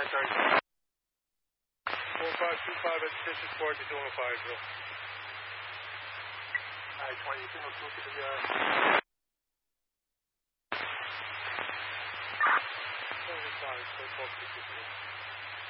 sorry. 4525 at Station Sport, you're doing a fire drill. Alright, 20, you're going to look at the, 75, so close to 50.